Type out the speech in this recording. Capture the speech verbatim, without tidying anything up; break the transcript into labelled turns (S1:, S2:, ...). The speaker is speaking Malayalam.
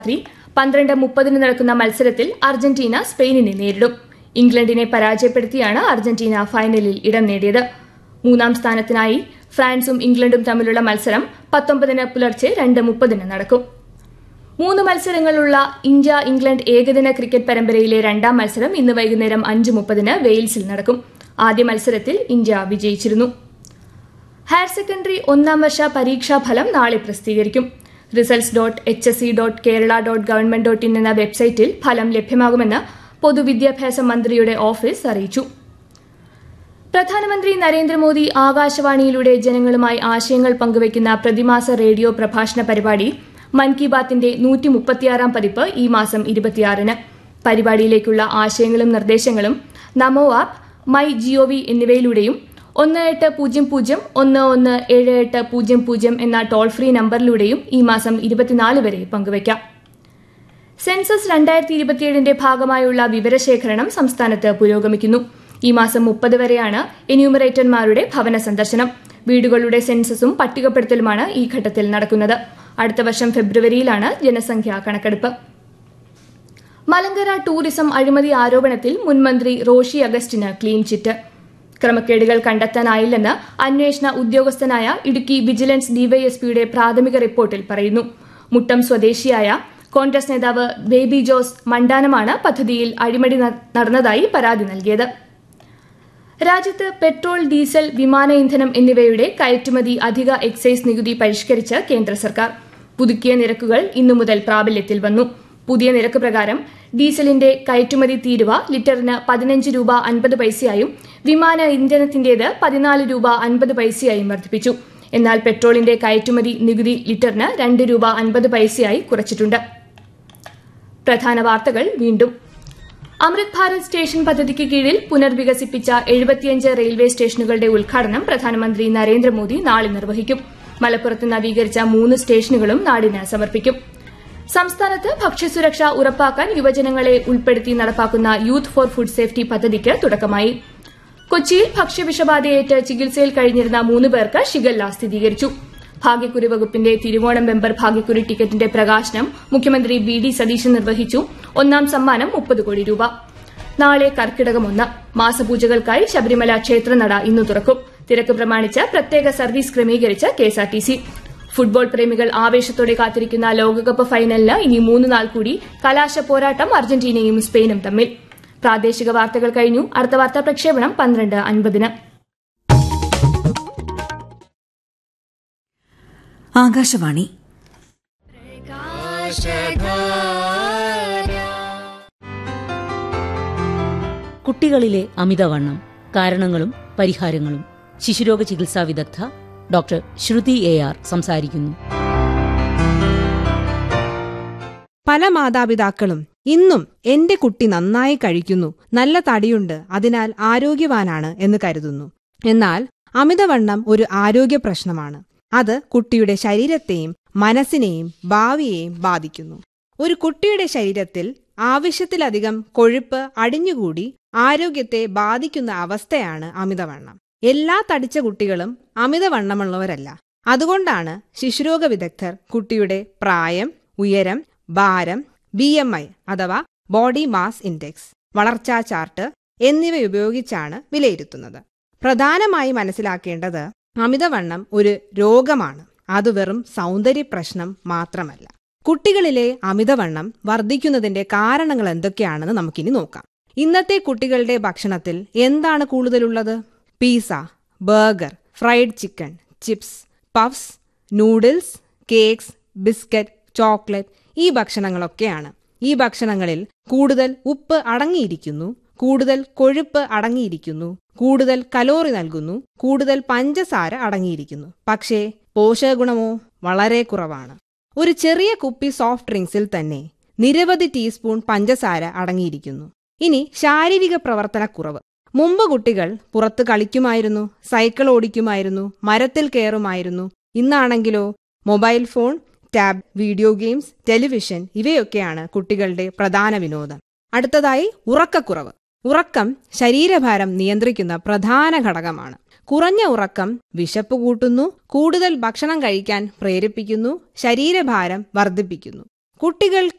S1: രാത്രി പന്ത്രണ്ട് മുപ്പതിന് നടക്കുന്ന മത്സരത്തിൽ അർജന്റീന സ്പെയിനിനെ നേരിടും. ഇംഗ്ലണ്ടിനെ പരാജയപ്പെടുത്തിയാണ് അർജന്റീന ഫൈനലിൽ ഇടം നേടിയത്. മൂന്നാം സ്ഥാനത്തിനായി ഫ്രാൻസും ഇംഗ്ലണ്ടും തമ്മിലുള്ള മത്സരം പത്തൊമ്പതിന് പുലർച്ചെ രണ്ട് മുപ്പതിന് നടക്കും. മൂന്ന് മത്സരങ്ങളുള്ള ഇന്ത്യ ഇംഗ്ലണ്ട് ഏകദിന ക്രിക്കറ്റ് പരമ്പരയിലെ രണ്ടാം മത്സരം ഇന്ന് വൈകുന്നേരം അഞ്ച് മുപ്പതിന് വെയിൽസിൽ നടക്കും. ആദ്യ മത്സരത്തിൽ ഇന്ത്യ വിജയിച്ചിരുന്നു. ഹയർ സെക്കൻഡറി ഒന്നാം വർഷ പരീക്ഷാ ഫലം നാളെ പ്രസിദ്ധീകരിക്കും. Results dot H S C dot Kerala dot government dot in എന്ന വെബ്സൈറ്റിൽ ഫലം ലഭ്യമാകുമെന്ന് പൊതുവിദ്യാഭ്യാസ മന്ത്രിയുടെ ഓഫീസ് അറിയിച്ചു. പ്രധാനമന്ത്രി നരേന്ദ്രമോദി ആകാശവാണിയിലൂടെ ജനങ്ങളുമായി ആശയങ്ങൾ പങ്കുവയ്ക്കുന്ന പ്രതിമാസ റേഡിയോ പ്രഭാഷണ പരിപാടി മൻ കി ബാത്തിന്റെ നൂറ്റി മുപ്പത്തിയാറാം പതിപ്പ് ഈ മാസം ഇരുപത്തിയാറിന്. പരിപാടിയിലേക്കുള്ള ആശയങ്ങളും നിർദ്ദേശങ്ങളും നമോ ആപ്പ്, മൈ ജിഒവി എന്നിവയിലൂടെയും ഒന്ന് എട്ട് പൂജ്യം പൂജ്യം ഒന്ന് ഒന്ന് ഏഴ് എട്ട് പൂജ്യം പൂജ്യം എന്ന ടോൾ ഫ്രീ നമ്പറിലൂടെയും ഈ മാസം ഇരുപത്തിനാല് വരെ പങ്കുവയ്ക്കാം. സെൻസസ് രണ്ടായിരത്തി ഇരുപത്തിയേഴിന്റെ ഭാഗമായുള്ള വിവരശേഖരണം സംസ്ഥാനത്ത് പുരോഗമിക്കുന്നു. ഈ മാസം മുപ്പത് വരെയാണ് എന്യൂമറേറ്റർമാരുടെ ഭവന സന്ദർശനം. വീടുകളുടെ സെൻസസും പട്ടികപ്പെടുത്തലുമാണ് ഈ ഘട്ടത്തിൽ നടക്കുന്നത്. അടുത്ത വർഷം ഫെബ്രുവരിയിലാണ് ജനസംഖ്യാ കണക്കെടുപ്പ്. മലങ്കര ടൂറിസം അഴിമതി ആരോപണത്തിൽ മുൻമന്ത്രി റോഷി അഗസ്റ്റിന് ക്ലീൻ ചിറ്റ്. ക്രമക്കേടുകൾ കണ്ടെത്താനായില്ലെന്ന് അന്വേഷണ ഉദ്യോഗസ്ഥനായ ഇടുക്കി വിജിലൻസ് ഡിവൈഎസ്പിയുടെ പ്രാഥമിക റിപ്പോർട്ടിൽ പറയുന്നു. മുട്ടം സ്വദേശിയായ കോൺഗ്രസ് നേതാവ് ബേബി ജോസ് മണ്ടാനമാണ് പദ്ധതിയിൽ അഴിമതി നടന്നതായി പരാതി നൽകിയത്. രാജ്യത്ത് പെട്രോൾ, ഡീസൽ, വിമാന ഇന്ധനം എന്നിവയുടെ കയറ്റുമതി അധിക എക്സൈസ് നികുതി പരിഷ്കരിച്ച് കേന്ദ്ര സർക്കാർ. പുതുക്കിയ നിരക്കുകൾ ഇന്നു മുതൽ പ്രാബല്യത്തിൽ വന്നു. പുതിയ നിരക്ക് പ്രകാരം ഡീസലിന്റെ കയറ്റുമതി തീരുവ ലിറ്ററിന് പതിനഞ്ച് രൂപ അൻപത് പൈസയായും വിമാന ഇന്ധനത്തിന്റേത് പതിനാല് രൂപ അൻപത് പൈസയായും വർദ്ധിപ്പിച്ചു. എന്നാൽ പെട്രോളിന്റെ കയറ്റുമതി നികുതി ലിറ്ററിന് രണ്ട് രൂപ അൻപത് പൈസയായി കുറച്ചിട്ടുണ്ട്. പ്രധാന വാർത്തകൾ വീണ്ടും. അമൃത് ഭാരത് സ്റ്റേഷൻ പദ്ധതിക്ക് കീഴിൽ പുനർവികസിപ്പിച്ച എഴുപത്തിയഞ്ച് റെയിൽവേ സ്റ്റേഷനുകളുടെ ഉദ്ഘാടനം പ്രധാനമന്ത്രി നരേന്ദ്രമോദി നാളെ നിർവഹിക്കും. മലപ്പുറത്ത് നവീകരിച്ച മൂന്ന് സ്റ്റേഷനുകളും നാടിന് സമർപ്പിക്കും. സംസ്ഥാനത്ത് ഭക്ഷ്യസുരക്ഷ ഉറപ്പാക്കാൻ യുവജനങ്ങളെ ഉൾപ്പെടുത്തി നടപ്പാക്കുന്ന യൂത്ത് ഫോർ ഫുഡ് സേഫ്റ്റി പദ്ധതിക്ക് തുടക്കമായി. കൊച്ചിയിൽ ഭക്ഷ്യവിഷബാധയേറ്റ് ചികിത്സയിൽ കഴിഞ്ഞിരുന്ന മൂന്ന് പേർക്ക് ഷിഗല്ല സ്ഥിരീകരിച്ചു. ഭാഗ്യക്കുറി വകുപ്പിന്റെ തിരുവോണം ബെമ്പർ ഭാഗ്യക്കുറി ടിക്കറ്റിന്റെ പ്രകാശനം മുഖ്യമന്ത്രി വി ഡി സതീശൻ നിർവഹിച്ചു. ഒന്നാം സമ്മാനം മുപ്പത് കോടി രൂപ. നാളെ കർക്കിടകം ഒന്ന്. മാസപൂജകൾക്കായി ശബരിമല ക്ഷേത്രനട ഇന്ന് തുറക്കും. തിരക്ക് പ്രമാണിച്ച് പ്രത്യേക സർവീസ് ക്രമീകരിച്ച് കെഎസ്ആർടിസി. ഫുട്ബോൾ പ്രേമികൾ ആവേശത്തോടെ കാത്തിരിക്കുന്ന ലോകകപ്പ് ഫൈനലിന് ഇനി മൂന്ന് നാൾ കൂടി. കലാശ പോരാട്ടം അർജന്റീനയും സ്പെയിനും തമ്മിൽ. പ്രാദേശിക വാർത്തകൾ കഴിഞ്ഞു. അടുത്ത വാർത്താ പ്രക്ഷേപണം പന്ത്രണ്ട് അൻപതിന്.
S2: ആകാശവാണി.
S3: കുട്ടികളിലെ അമിതവണ്ണം, കാരണങ്ങളും പരിഹാരങ്ങളും. ശിശുരോഗ ചികിത്സാ വിദഗ്ധ ഡോക്ടർ ശ്രുതി എ ആർ സംസാരിക്കുന്നു.
S4: പല മാതാപിതാക്കളും ഇന്നും എന്റെ കുട്ടി നന്നായി കഴിക്കുന്നു, നല്ല തടിയുണ്ട്, അതിനാൽ ആരോഗ്യവാനാണ് എന്ന് കരുതുന്നു. എന്നാൽ അമിതവണ്ണം ഒരു ആരോഗ്യ പ്രശ്നമാണ്. അത് കുട്ടിയുടെ ശരീരത്തെയും മനസ്സിനെയും ഭാവിയെയും ബാധിക്കുന്നു. ഒരു കുട്ടിയുടെ ശരീരത്തിൽ ആവശ്യത്തിലധികം കൊഴുപ്പ് അടിഞ്ഞുകൂടി ആരോഗ്യത്തെ ബാധിക്കുന്ന അവസ്ഥയാണ് അമിതവണ്ണം. എല്ലാ തടിച്ച കുട്ടികളും അമിതവണ്ണമുള്ളവരല്ല. അതുകൊണ്ടാണ് ശിശുരോഗ വിദഗ്ധർ കുട്ടിയുടെ പ്രായം, ഉയരം, ഭാരം, ബി എം ഐ അഥവാ ബോഡി മാസ് ഇൻഡെക്സ്, വളർച്ചാ ചാർട്ട് എന്നിവ ഉപയോഗിച്ചാണ് വിലയിരുത്തുന്നത്. പ്രധാനമായി മനസ്സിലാക്കേണ്ടത് അമിതവണ്ണം ഒരു രോഗമാണ്. അത് വെറും സൗന്ദര്യ പ്രശ്നം മാത്രമല്ല. കുട്ടികളിലെ അമിതവണ്ണം വർദ്ധിക്കുന്നതിന്റെ കാരണങ്ങൾ എന്തൊക്കെയാണെന്ന് നമുക്കിനി നോക്കാം. ഇന്നത്തെ കുട്ടികളുടെ ഭക്ഷണത്തിൽ എന്താണ് കൂടുതലുള്ളത്? Pizza, burger, fried chicken, chips, puffs, noodles, cakes, biscuit, chocolate ഈ ഭക്ഷണങ്ങളൊക്കെയാണ്. ഈ ഭക്ഷണങ്ങളിൽ കൂടുതൽ ഉപ്പ് അടങ്ങിയിരിക്കുന്നു, കൂടുതൽ കൊഴുപ്പ് അടങ്ങിയിരിക്കുന്നു, കൂടുതൽ കലോറി നൽകുന്നു, കൂടുതൽ പഞ്ചസാര അടങ്ങിയിരിക്കുന്നു. പക്ഷേ പോഷകഗുണമോ വളരെ കുറവാണ്. ഒരു ചെറിയ കുപ്പി സോഫ്റ്റ് ഡ്രിങ്ക്സിൽ തന്നെ നിരവധി ടീസ്പൂൺ പഞ്ചസാര അടങ്ങിയിരിക്കുന്നു. ഇനി ശാരീരിക പ്രവർത്തനക്കുറവ്. മുമ്പ് കുട്ടികൾ പുറത്ത് കളിക്കുമായിരുന്നു, സൈക്കിൾ ഓടിക്കുമായിരുന്നു, മരത്തിൽ കയറുമായിരുന്നു. ഇന്നാണെങ്കിലോ mobile phone, tab, video games, television ഇവയൊക്കെയാണ് കുട്ടികളുടെ പ്രധാന വിനോദം. അടുത്തതായി ഉറക്കക്കുറവ്. ഉറക്കം ശരീരഭാരം നിയന്ത്രിക്കുന്ന പ്രധാന ഘടകമാണ്. കുറഞ്ഞ ഉറക്കം വിശപ്പ് കൂട്ടുന്നു, കൂടുതൽ ഭക്ഷണം കഴിക്കാൻ പ്രേരിപ്പിക്കുന്നു, ശരീരഭാരം വർദ്ധിപ്പിക്കുന്നു. കുട്ടികൾ